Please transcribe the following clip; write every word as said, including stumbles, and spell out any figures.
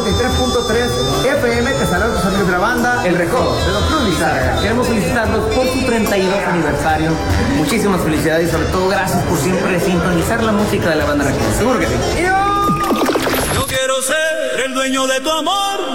noventa y tres punto tres F M. Te saludo tus amigos de la banda El Recodo, de Don Cruz Lizárraga. Queremos felicitarlos por su treinta y dos aniversario. Muchísimas felicidades y sobre todo gracias por siempre sintonizar la música de la banda Recodo. Seguro que sí. Yo quiero ser el dueño de tu amor.